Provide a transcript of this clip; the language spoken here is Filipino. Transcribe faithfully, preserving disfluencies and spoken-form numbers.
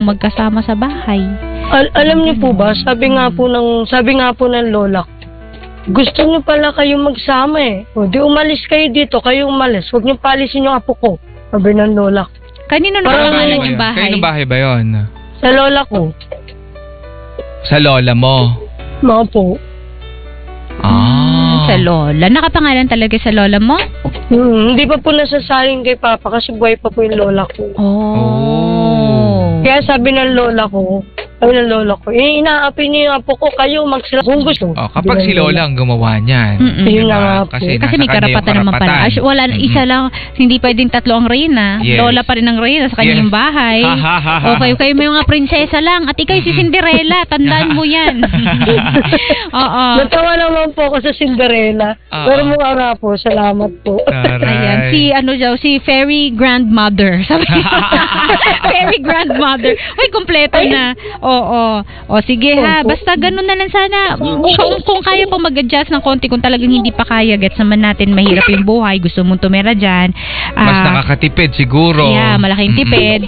magkasama sa bahay. Al- alam niyo po ba, sabi nga po ng sabi nga po ng lola ko, gusto niyo pala kayong magsama eh. O di umalis kayo dito, kayo umalis. Huwag niyo palisin yung apo ko. Sabi ng lola ko. Kanino Parang- nakapangalan yung bahay? Kayo bahay ba yun? Sa lola ko. Sa lola mo? Mga po. Ah. Sa lola. Nakapangalan talaga sa lola mo? Hmm, hindi pa po nasasaling kay Papa kasi buhay pa po yung lola ko. Oh. Kaya sabi ng lola ko, sabi ng lola ko, eh, inaapi niyo yung apo ko, kayo magsila kung gusto. Oh, kapag Sabi si ng lola ang gumawa niyan. Mm-mm. Ayun diba? na nga po. Kasi, Kasi nasa may kanya yung karapatan naman pala. karapatan. As, wala, Mm-mm. isa lang, hindi pwedeng tatlo ang reyna. Yes. Lola pa rin ang reyna sa kanyang Yes. bahay. Ha, ha, ha, ha. Okay, kayo may mga prinsesa lang. At ikaw si Cinderella. Tandaan mo yan. Oo. Natawa naman po ako sa Cinderella. Oo. Pero mukha nga po, salamat po. Taray. Ayan, si ano daw, si Fairy Grandmother. Sabi Fairy Grandmother. Uy, kompleto na. Oo. O sige ha, basta ganun na lang sana. Kung, kung kaya pong mag-adjust ng konti, kung talagang hindi pa kaya, gets naman natin, mahirap yung buhay, gusto mong tumira dyan. Mas Ah, nakakatipid siguro. yeah, malaking Mm-mm. tipid.